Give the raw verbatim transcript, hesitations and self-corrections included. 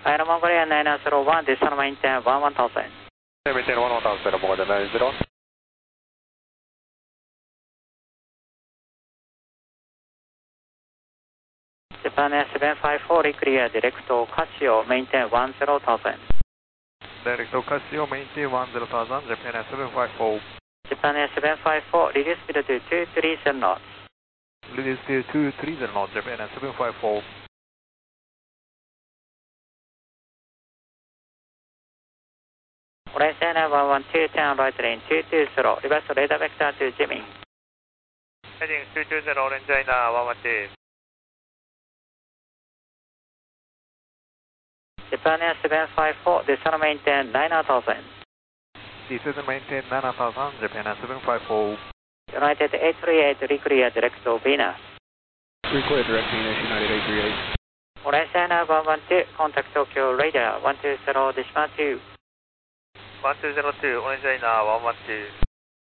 Air Mongolia nine zero one, descend maintain one one thousand. Maintain one one thousand, Mongolia nine zero. Japan Air seven five four, clear direct to Casio, maintain one zero thousand. Direct to Casio, maintain one zero thousand, Japan Air seven five four. Japan Air seven five four, reduce speed to two three zero knots. Reduce speed to two three zero knots, Japan Air seven five four. Orange China one one two, turn right lane two two zero, reverse radar vector to Jimmy. Heading two two zero, Orange China one one two. Japan Air seven five four, descend maintain nine thousand. Descend maintain nine thousand, Japan Air seven five four. United eight three eight, reclear direct to Venus. Reclear direct Venus, United eight three eight. Orange China one one two, contact Tokyo radar one two zero, decimal two. one two zero two, Orange China one one two.